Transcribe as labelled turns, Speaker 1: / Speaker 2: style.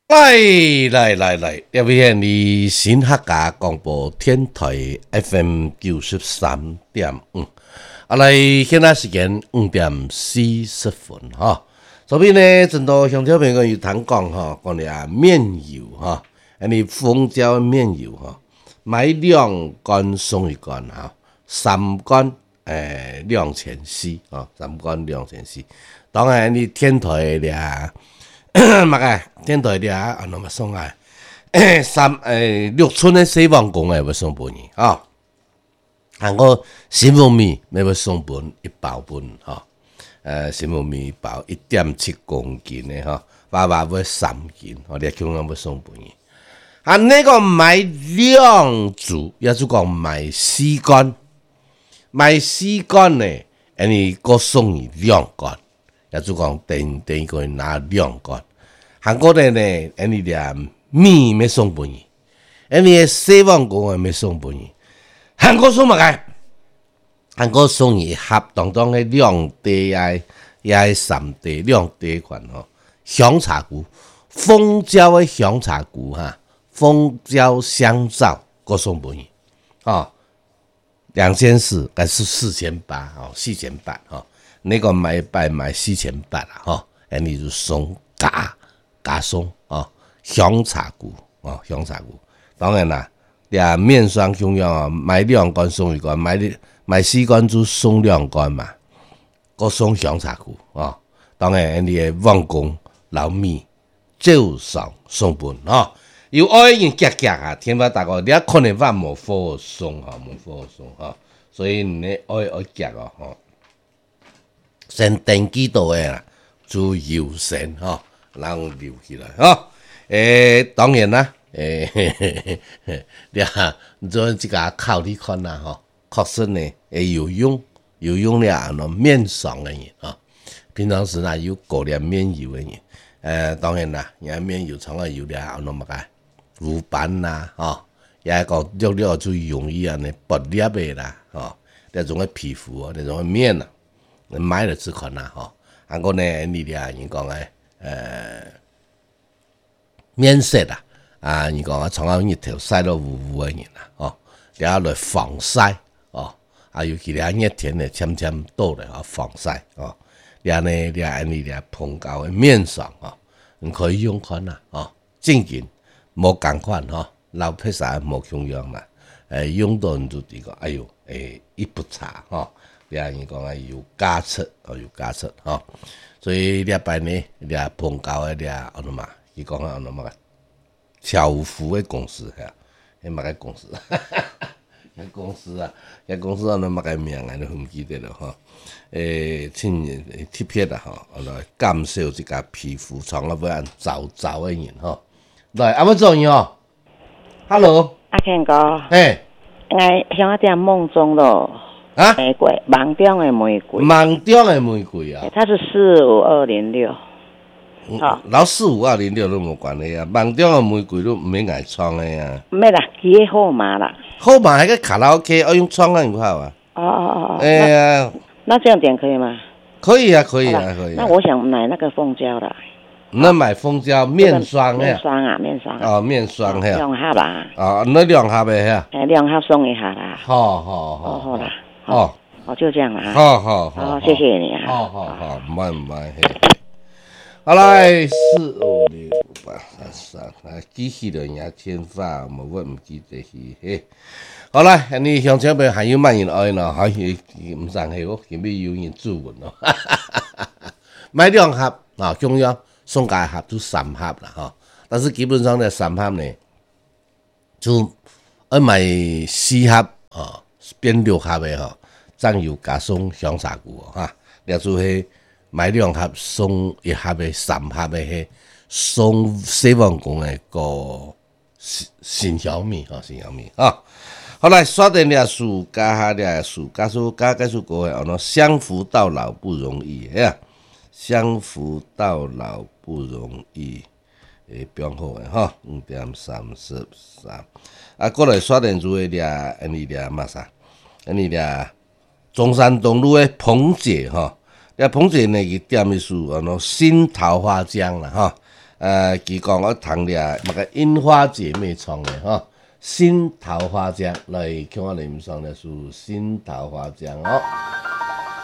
Speaker 1: 来，这边是新客家广播电台 FM 93.5，来，现在时间5:40哈。这边呢，真多乡亲朋友有谈讲哈，讲俩面油哈，你蜂胶面油哈，买2罐送1罐哈，3罐2400啊，3罐2400。当然你天台俩。嘛个电台咧啊，那么送啊，6寸的西王公诶，要送本你啊，韩国新凤米要送本1包本哈，新凤米1包1.7公斤的哈，爸爸要3斤，我哋穷人要送本你。啊，那个买2组，也就讲买4罐，买4罐呢，你各送你2罐。也就讲等一个人拿2罐，韩国人呢，你俩米没送给你，你西方国没送给你，韩国送乜嘅？韩国送一盒当中的2袋也3袋2袋款吼，香茶菇，蜂胶的香茶菇哈，蜂胶香皂各送给你，哦，2400还是4800哦，4800哦。那个买4800啦哈，你就送加送啊，香茶菇啊，香茶菇。当然啦，俩面霜中药啊，买2罐送1罐，买4罐就送2罐嘛，各送香茶菇啊。当然，你的王公老米照常送本啊。有爱人夹啊，天发大哥，你可能话无好送哈，无好送哈，所以你爱夹哦哈。先登记到的啦，就优先哈，然后留起来哈。当然啦，你做这个考虑看啦哈，确实呢，有用了那面霜的人啊，平常时呢有过量面油的人，当然啦，人家面油常常有了那么个乳斑啦哈，也讲用了就容易啊呢剥裂的啦哈，那种的皮肤啊，那种的面啊。买了这款啦吼，韩国呢，你俩人讲面色啦，人讲从日头晒到乌乌的人啦，哦，然后来防晒哦，尤其俩热天呢，渐多的防晒哦，然后呢，你俩碰到的面霜哦，你可以用看啦哦，正经无共款吼，老皮啥无共样啦，用到你就这个，哎呦，一不差吼。人讲有加出哦，有加出吼，所以礼拜呢，碰到的嘛，伊讲嘛，巧福的公司吓，迄嘛个公司，迄公司啊，嘛个名啊，都唔记得了吼。请贴片啦吼，来减少这个皮肤从要按皱的人吼。来，阿么做样哦 ？Hello，
Speaker 2: 阿健哥，像点梦中咯。玫瑰，梦中的玫瑰，
Speaker 1: 梦中的玫瑰啊，
Speaker 2: 它是45206，
Speaker 1: 好，老45206都无关系啊，梦中的玫瑰都唔免挨创的啊，
Speaker 2: 咩啦，记个号码啦，
Speaker 1: 号码还个卡拉 OK， 用创啊有好啊，
Speaker 2: 那这样点可以吗？
Speaker 1: 可以啊。
Speaker 2: 那我想买那个蜂胶的。
Speaker 1: 那买蜂胶面霜
Speaker 2: 面霜啊。
Speaker 1: 哦，面霜嘿。
Speaker 2: 2盒啦。
Speaker 1: 哦，那2盒的嘿。
Speaker 2: 2盒送1盒啦。
Speaker 1: 好
Speaker 2: 啦。就这样啦。
Speaker 1: 好，
Speaker 2: 谢谢你啊。
Speaker 1: 好，慢嘿。好来45683，机器人也天发，我唔记得去嘿。好啦，你乡亲朋友还有乜人爱呢？可以唔生气哦，前面有人注文咯。买2盒啊，中央送1盒就3盒啦哈。但是基本上呢3盒呢，就买4盒啊，变6盒的哈。酱油加送香茶菇哈，了就系买2盒送1盒的3盒的迄送西王公的个新小米啊。后来刷点了树加了树加树加树过的哦，相扶到老不容易呀，相扶到老不容易，标好的哈，5.33过来刷点做的了，你了嘛啥？你了。中山东路的彭姐哈，那彭姐呢，伊店的是新桃花江啦哈， 佢讲我谈了那个樱花姐妹创的哈，新桃花江来，看我哋唔上的是新桃花江哦。